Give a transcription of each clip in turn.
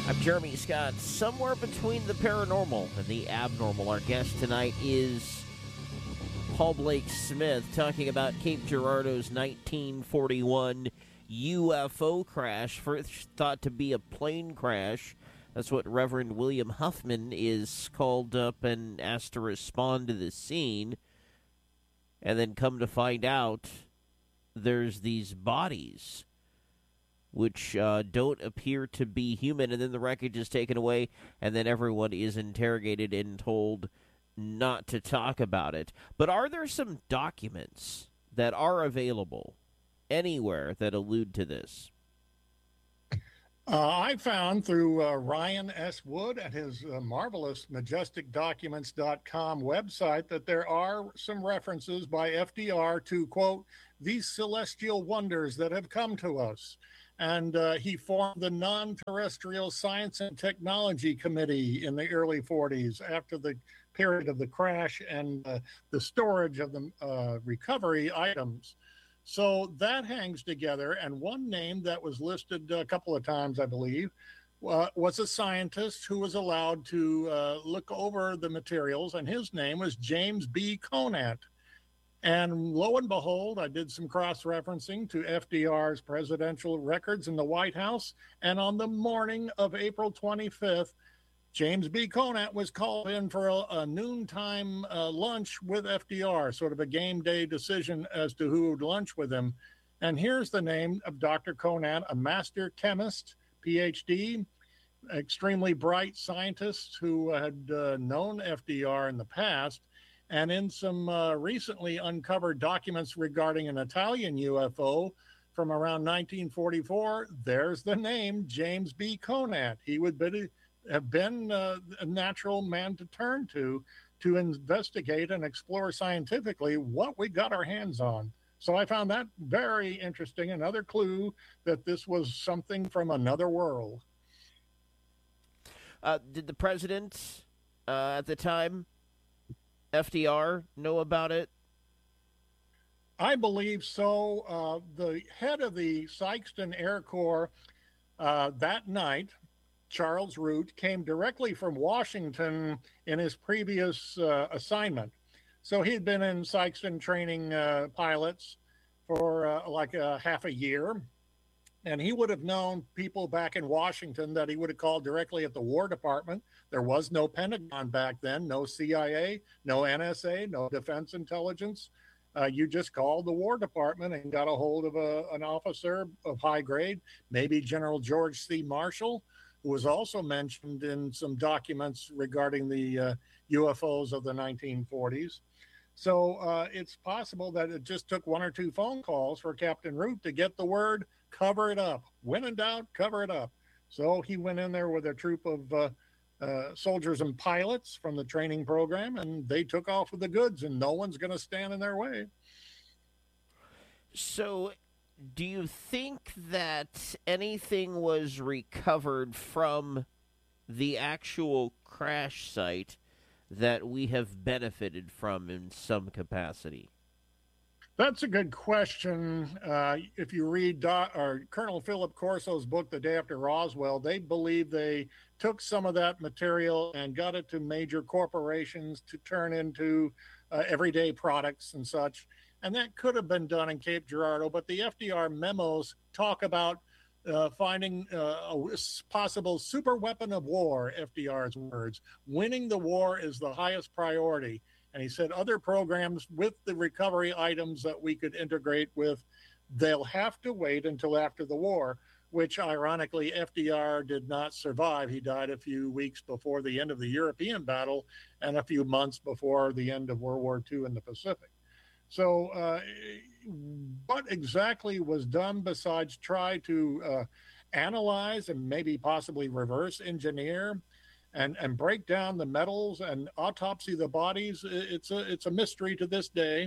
I'm Jeremy Scott. Somewhere between the paranormal and the abnormal, our guest tonight is Paul Blake Smith, talking about Cape Girardeau's 1941 UFO crash, first thought to be a plane crash. That's what Reverend William Huffman is called up and asked to respond to the scene. And then come to find out, there's these bodies which don't appear to be human, and then the wreckage is taken away, and then everyone is interrogated and told not to talk about it. But are there some documents that are available anywhere that allude to this? I found through Ryan S. Wood at his marvelous majesticdocuments.com website that there are some references by FDR to, quote, these celestial wonders that have come to us. And he formed the Non-Terrestrial Science and Technology Committee in the early 40s after the period of the crash and the storage of the recovery items. So that hangs together. And one name that was listed a couple of times, I believe, was a scientist who was allowed to look over the materials. And his name was James B. Conant. And lo and behold, I did some cross-referencing to FDR's presidential records in the White House. And on the morning of April 25th, James B. Conant was called in for a noontime lunch with FDR, sort of a game day decision as to who would lunch with him. And here's the name of Dr. Conant, a master chemist, PhD, extremely bright scientist who had known FDR in the past. And in some recently uncovered documents regarding an Italian UFO from around 1944, there's the name James B. Conant. He would have been a natural man to turn to investigate and explore scientifically what we got our hands on. So I found that very interesting, another clue that this was something from another world. Did the president at the time, FDR, know about it? I believe so. The head of the Sikeston Air Corps that night, Charles Root, came directly from Washington in his previous assignment. So he'd been in Sikeston training pilots for like half a year. And he would have known people back in Washington that he would have called directly at the War Department. There was no Pentagon back then, no CIA, no NSA, no Defense Intelligence. You just called the War Department and got a hold of an officer of high grade, maybe General George C. Marshall, who was also mentioned in some documents regarding the UFOs of the 1940s. So it's possible that it just took one or two phone calls for Captain Root to get the word, cover it up. When in doubt, cover it up. So he went in there with a troop of soldiers and pilots from the training program, and they took off with the goods, and no one's going to stand in their way. So do you think that anything was recovered from the actual crash site that we have benefited from in some capacity? That's a good question. If you read Colonel Philip Corso's book, The Day After Roswell, they believe they took some of that material and got it to major corporations to turn into everyday products and such. And that could have been done in Cape Girardeau, but the FDR memos talk about finding a possible super weapon of war, FDR's words. Winning the war is the highest priority. And he said other programs with the recovery items that we could integrate with, they'll have to wait until after the war, which ironically FDR did not survive. He died a few weeks before the end of the European battle and a few months before the end of World War II in the Pacific. So what exactly was done besides try to analyze and maybe possibly reverse engineer and break down the metals and autopsy the bodies, it's a mystery to this day.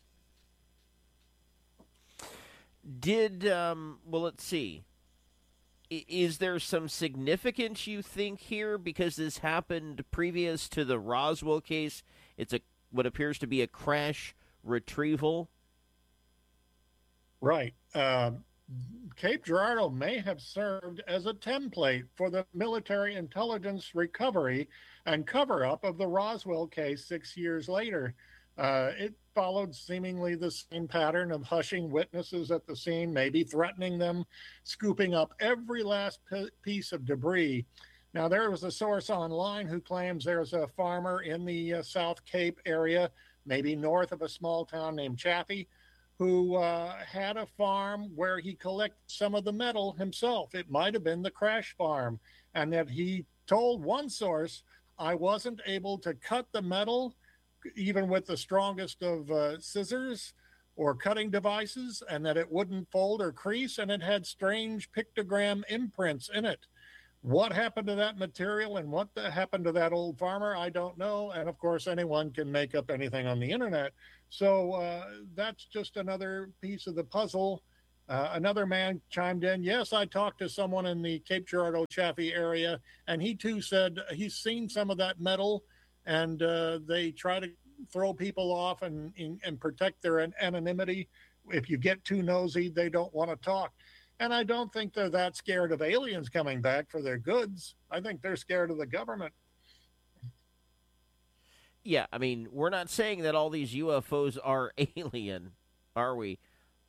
Well, let's see. Is there some significance, you think, here? Because this happened previous to the Roswell case. It's what appears to be a crash retrieval. Right. Cape Girardeau may have served as a template for the military intelligence recovery and cover up of the Roswell case 6 years later. It followed seemingly the same pattern of hushing witnesses at the scene, maybe threatening them, scooping up every last piece of debris. Now, there was a source online who claims there's a farmer in the South Cape area, maybe north of a small town named Chaffee, who had a farm where he collected some of the metal himself. It might have been the crash farm. And that he told one source, I wasn't able to cut the metal, even with the strongest of scissors or cutting devices, and that it wouldn't fold or crease, and it had strange pictogram imprints in it. What happened to that material and what happened to that old farmer, I don't know. And of course, anyone can make up anything on the internet. So that's just another piece of the puzzle. Another man chimed in. Yes, I talked to someone in the Cape Girardeau Chaffee area, and he too said he's seen some of that metal, and they try to throw people off and protect their anonymity. If you get too nosy, they don't want to talk. And I don't think they're that scared of aliens coming back for their goods. I think they're scared of the government. Yeah, I mean, we're not saying that all these UFOs are alien, are we?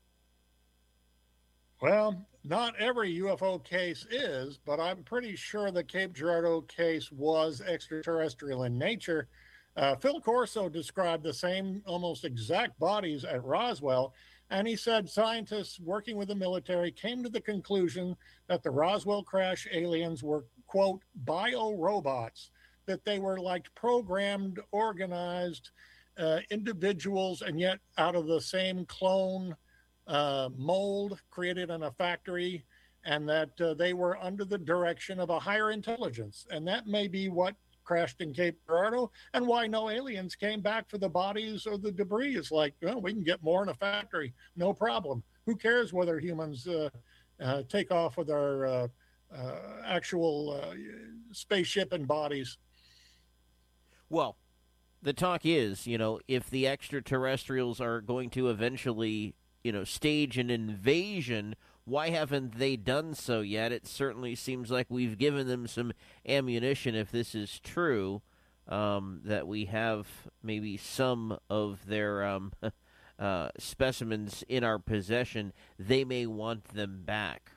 Well, not every UFO case is, but I'm pretty sure the Cape Girardeau case was extraterrestrial in nature. Phil Corso described the same almost exact bodies at Roswell, and he said scientists working with the military came to the conclusion that the Roswell crash aliens were, quote, biorobots, that they were like programmed, organized individuals, and yet out of the same clone mold created in a factory, and that they were under the direction of a higher intelligence. And that may be what crashed in Cape Girardeau, and why no aliens came back for the bodies or the debris. It's like, well, we can get more in a factory, no problem. Who cares whether humans take off with our actual spaceship and bodies? Well, the talk is, if the extraterrestrials are going to eventually, stage an invasion, why haven't they done so yet? It certainly seems like we've given them some ammunition, if this is true, that we have maybe some of their specimens in our possession. They may want them back.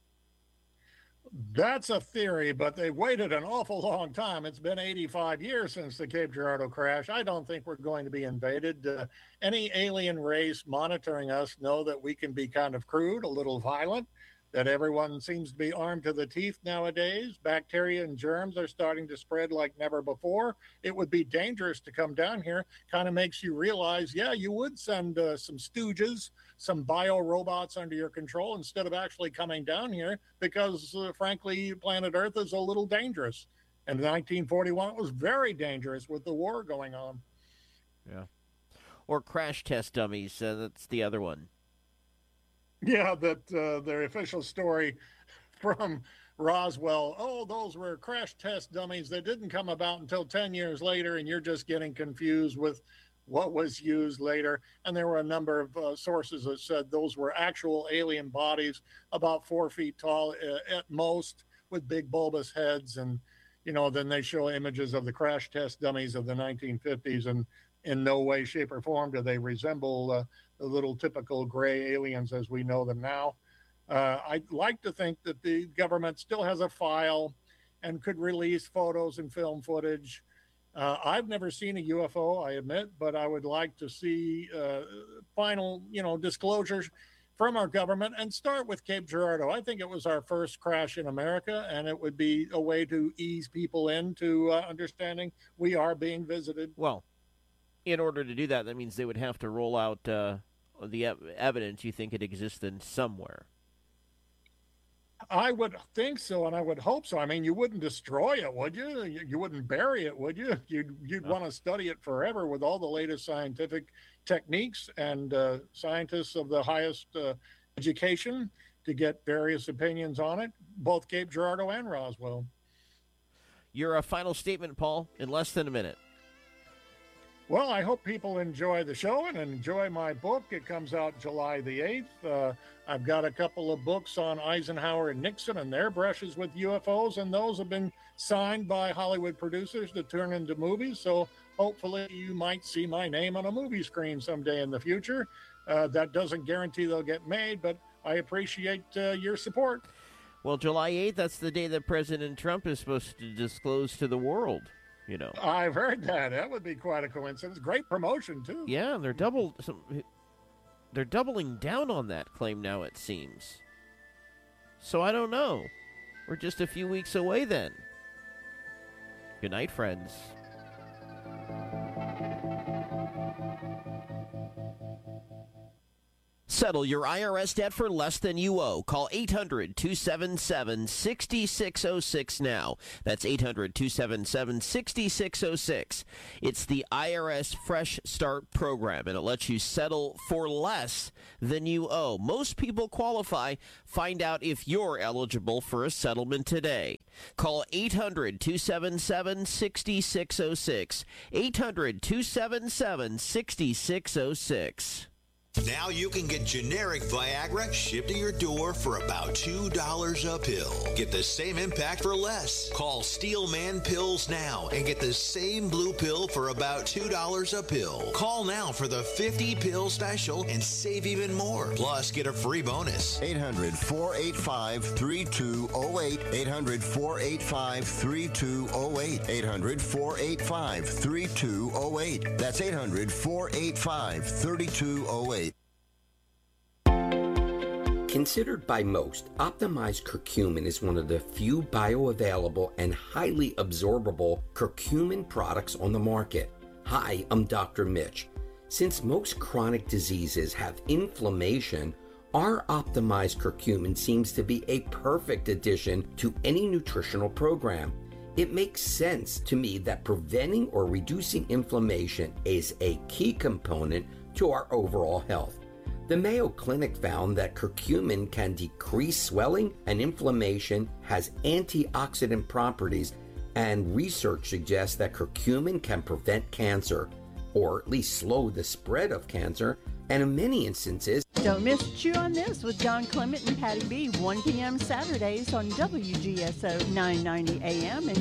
That's a theory, but they waited an awful long time. It's been 85 years since the Cape Girardeau crash. I don't think we're going to be invaded. Any alien race monitoring us know that we can be kind of crude, a little violent, that everyone seems to be armed to the teeth nowadays. Bacteria and germs are starting to spread like never before. It would be dangerous to come down here. Kind of makes you realize, yeah, you would send some stooges, some bio robots under your control instead of actually coming down here because, frankly, planet Earth is a little dangerous. And in 1941, it was very dangerous with the war going on. Yeah. Or crash test dummies. That's the other one. Yeah, that their official story from Roswell, oh, those were crash test dummies that didn't come about until 10 years later, and you're just getting confused with what was used later. And there were a number of sources that said those were actual alien bodies, about 4 feet tall at most, with big bulbous heads. And, then they show images of the crash test dummies of the 1950s, and in no way, shape, or form do they resemble the little typical gray aliens as we know them now. I'd like to think that the government still has a file and could release photos and film footage. I've never seen a UFO, I admit, but I would like to see final, disclosures from our government, and start with Cape Girardeau. I think it was our first crash in America, and it would be a way to ease people into understanding we are being visited. Well, in order to do that, that means they would have to roll out the evidence. You think it exists in somewhere? I would think so, and I would hope so. I mean, you wouldn't destroy it, would you? You wouldn't bury it, would you? You'd want to study it forever with all the latest scientific techniques and scientists of the highest education to get various opinions on it, both Cape Girardeau and Roswell. Your final statement, Paul, in less than a minute. Well, I hope people enjoy the show and enjoy my book. It comes out July the 8th. I've got a couple of books on Eisenhower and Nixon and their brushes with UFOs, and those have been signed by Hollywood producers to turn into movies. So hopefully you might see my name on a movie screen someday in the future. That doesn't guarantee they'll get made, but I appreciate your support. Well, July 8th, that's the day that President Trump is supposed to disclose to the world, you know. I've heard that. That would be quite a coincidence. Great promotion, too. Yeah, they're doubling down on that claim now, it seems. So I don't know. We're just a few weeks away then. Good night, friends. Settle your IRS debt for less than you owe. Call 800-277-6606 now. That's 800-277-6606. It's the IRS Fresh Start Program, and it lets you settle for less than you owe. Most people qualify. Find out if you're eligible for a settlement today. Call 800-277-6606. 800-277-6606. Now you can get generic Viagra shipped to your door for about $2 a pill. Get the same impact for less. Call Steelman Pills now and get the same blue pill for about $2 a pill. Call now for the 50-pill special and save even more. Plus, get a free bonus. 800-485-3208. 800-485-3208. 800-485-3208. That's 800-485-3208. Considered by most, optimized curcumin is one of the few bioavailable and highly absorbable curcumin products on the market. Hi, I'm Dr. Mitch. Since most chronic diseases have inflammation, our optimized curcumin seems to be a perfect addition to any nutritional program. It makes sense to me that preventing or reducing inflammation is a key component to our overall health. The Mayo Clinic found that curcumin can decrease swelling and inflammation, has antioxidant properties, and research suggests that curcumin can prevent cancer, or at least slow the spread of cancer, and in many instances... Don't miss Chew on This with John Clement and Patty B, 1 p.m. Saturdays on WGSO 990 AM and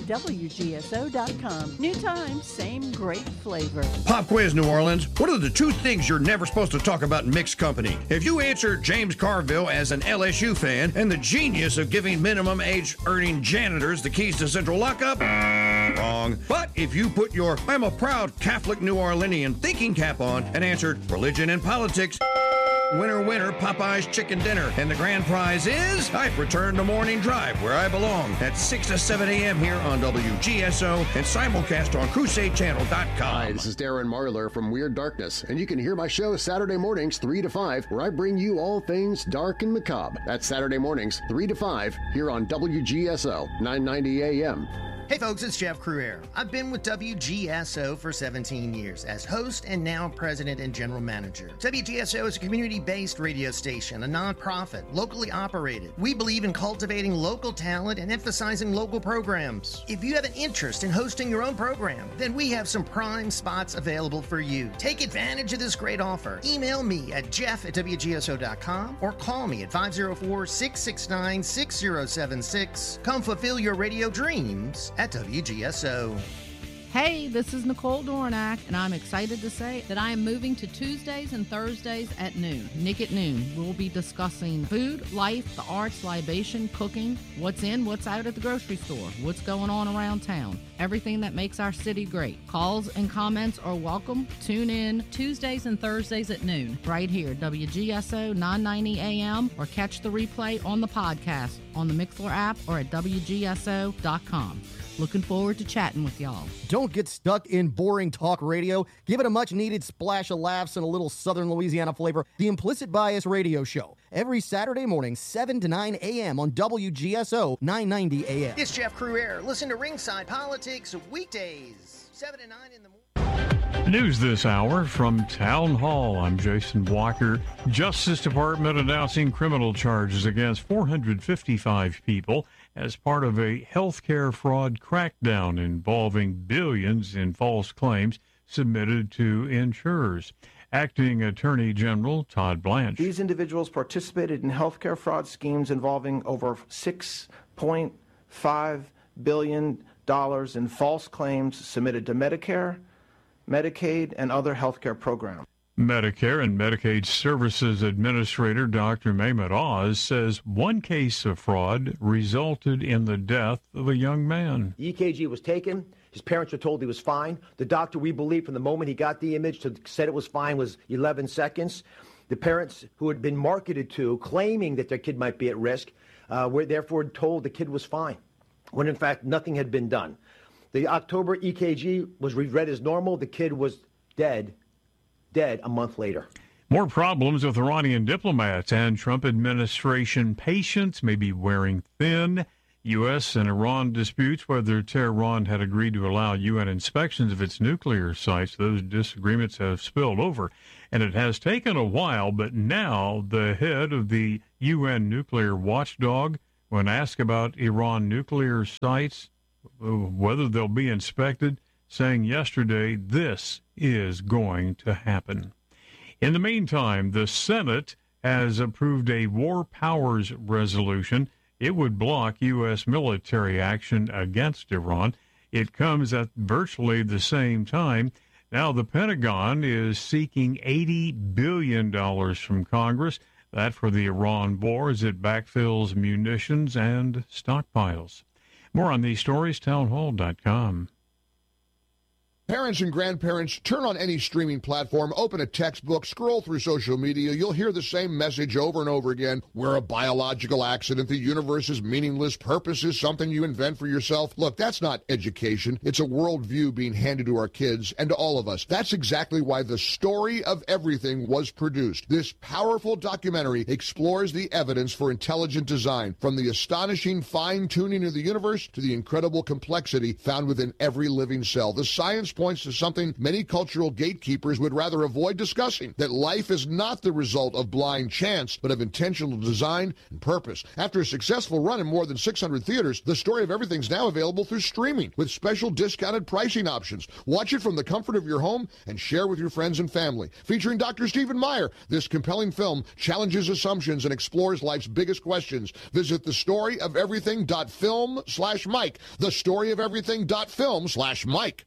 WGSO.com. New time, same great flavor. Pop quiz, New Orleans. What are the two things you're never supposed to talk about in mixed company? If you answer James Carville as an LSU fan and the genius of giving minimum age earning janitors the keys to central lockup, wrong. But if you put your I'm a proud Catholic New Orleanian thinking cap on and answered religion and politics, winner, winner, Popeye's chicken dinner. And the grand prize is I've returned to Morning Drive, where I belong, at 6 to 7 a.m. here on WGSO and simulcast on CrusadeChannel.com. Hi, this is Darren Marlar from Weird Darkness, and you can hear my show Saturday mornings 3 to 5, where I bring you all things dark and macabre. That's Saturday mornings 3 to 5 here on WGSO 990 AM. Hey folks, it's Jeff Cruere. I've been with WGSO for 17 years as host and now president and general manager. WGSO is a community-based radio station, a nonprofit, locally operated. We believe in cultivating local talent and emphasizing local programs. If you have an interest in hosting your own program, then we have some prime spots available for you. Take advantage of this great offer. Email me at jeff@WGSO.com or call me at 504-669-6076. Come fulfill your radio dreams at WGSO. Hey, this is Nicole Dornack, and I'm excited to say that I am moving to Tuesdays and Thursdays at noon. Nick at Noon. We'll be discussing food, life, the arts, libation, cooking, what's in, what's out at the grocery store, what's going on around town, everything that makes our city great. Calls and comments are welcome. Tune in Tuesdays and Thursdays at noon, right here, WGSO 990 AM, or catch the replay on the podcast on the Mixlr app or at WGSO.com. Looking forward to chatting with y'all. Don't get stuck in boring talk radio. Give it a much-needed splash of laughs and a little Southern Louisiana flavor. The Implicit Bias Radio Show. Every Saturday morning, 7 to 9 a.m. on WGSO 990 AM. It's Jeff Cruere. Listen to Ringside Politics weekdays, 7 to 9 in the morning. News this hour from Town Hall. I'm Jason Walker. Justice Department announcing criminal charges against 455 people as part of a healthcare fraud crackdown involving billions in false claims. submitted to insurers. Acting Attorney General Todd Blanche. These individuals participated in healthcare fraud schemes involving over $6.5 billion in false claims submitted to Medicare, Medicaid, and other healthcare programs. Medicare and Medicaid Services Administrator Dr. Mehmet Oz says one case of fraud resulted in the death of a young man. The EKG was taken. His parents were told he was fine. The doctor, we believe, from the moment he got the image to said it was fine was 11 seconds. The parents who had been marketed to, claiming that their kid might be at risk, were therefore told the kid was fine, when in fact nothing had been done. The October EKG was read as normal. The kid was dead a month later. More problems with Iranian diplomats and Trump administration patience may be wearing thin. U.S. and Iran disputes whether Tehran had agreed to allow U.N. inspections of its nuclear sites. Those disagreements have spilled over, and it has taken a while, but now the head of the U.N. nuclear watchdog, when asked about Iran nuclear sites, whether they'll be inspected, saying yesterday this is going to happen. In the meantime, the Senate has approved a war powers resolution. It would block U.S. military action against Iran. It comes at virtually the same time. Now the Pentagon is seeking $80 billion from Congress. That for the Iran war as it backfills munitions and stockpiles. More on these stories, townhall.com. Parents and grandparents, turn on any streaming platform, open a textbook, scroll through social media. You'll hear the same message over and over again. We're a biological accident. The universe is meaningless. Purpose is something you invent for yourself. Look, that's not education. It's a worldview being handed to our kids and to all of us. That's exactly why The Story of Everything was produced. This powerful documentary explores the evidence for intelligent design, from the astonishing fine-tuning of the universe to the incredible complexity found within every living cell. The science points to something many cultural gatekeepers would rather avoid discussing, that life is not the result of blind chance, but of intentional design and purpose. After a successful run in more than 600 theaters, The Story of Everything is now available through streaming with special discounted pricing options. Watch it from the comfort of your home and share with your friends and family. Featuring Dr. Stephen Meyer, this compelling film challenges assumptions and explores life's biggest questions. Visit thestoryoferything.film/Mike. Thestoryoferything.film/Mike.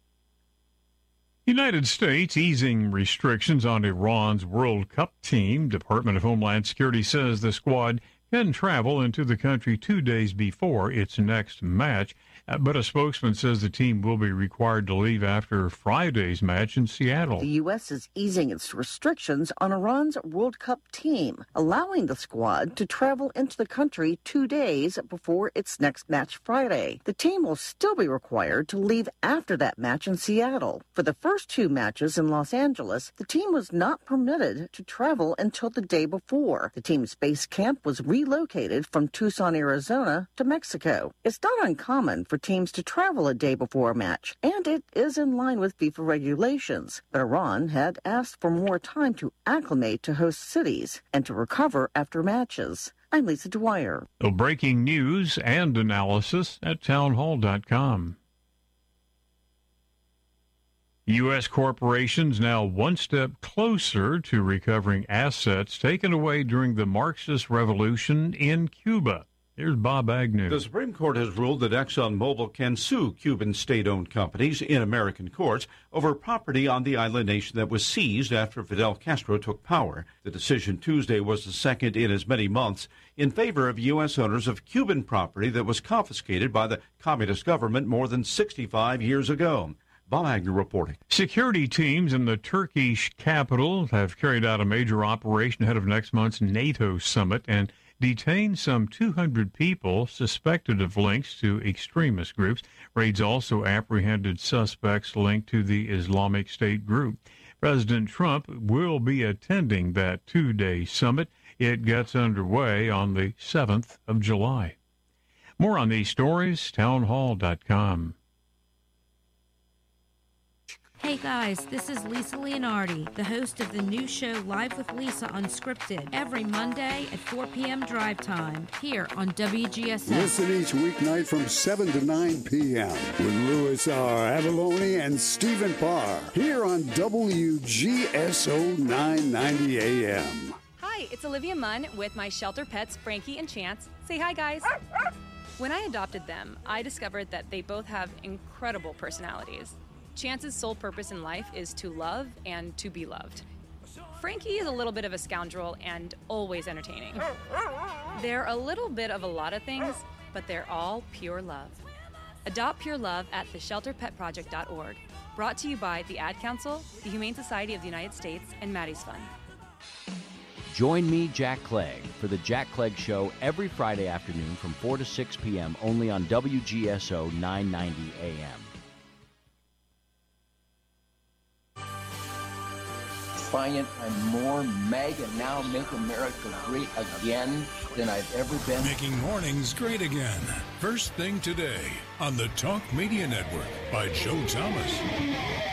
United States easing restrictions on Iran's World Cup team. Department of Homeland Security says the squad can travel into the country 2 days before its next match. But a spokesman says the team will be required to leave after Friday's match in Seattle. The U.S. is easing its restrictions on Iran's World Cup team, allowing the squad to travel into the country 2 days before its next match Friday. The team will still be required to leave after that match in Seattle. For the first two matches in Los Angeles, the team was not permitted to travel until the day before. The team's base camp was relocated from Tucson, Arizona to Mexico. It's not uncommon for teams to travel a day before a match, and it is in line with FIFA regulations. But Iran had asked for more time to acclimate to host cities and to recover after matches. I'm Lisa Dwyer. The breaking news and analysis at townhall.com. U.S. corporations now one step closer to recovering assets taken away during the Marxist revolution in Cuba. Here's Bob Agnew. The Supreme Court has ruled that ExxonMobil can sue Cuban state-owned companies in American courts over property on the island nation that was seized after Fidel Castro took power. The decision Tuesday was the second in as many months in favor of U.S. owners of Cuban property that was confiscated by the communist government more than 65 years ago. Bob Agnew reporting. Security teams in the Turkish capital have carried out a major operation ahead of next month's NATO summit and detained some 200 people suspected of links to extremist groups. Raids also apprehended suspects linked to the Islamic State group. President Trump will be attending that two-day summit. It gets underway on the 7th of July. More on these stories, townhall.com. Hey guys, this is Lisa Leonardi, the host of the new show Live with Lisa Unscripted, every Monday at 4 p.m. drive time, here on WGSO. Listen each weeknight from 7 to 9 p.m. with Louis R. Avalone and Stephen Parr, here on WGSO 990 AM. Hi, it's Olivia Munn with my shelter pets, Frankie and Chance. Say hi, guys. When I adopted them, I discovered that they both have incredible personalities. Chance's sole purpose in life is to love and to be loved. Frankie is a little bit of a scoundrel and always entertaining. They're a little bit of a lot of things, but they're all pure love. Adopt pure love at theshelterpetproject.org. Brought to you by the Ad Council, the Humane Society of the United States, and Maddie's Fund. Join me, Jack Clegg, for the Jack Clegg Show every Friday afternoon from 4 to 6 p.m. only on WGSO 990 AM. Defiant, I'm more MAGA now, Make America Great Again than I've ever been. Making mornings great again. First thing today on the Talk Media Network by Joe Thomas.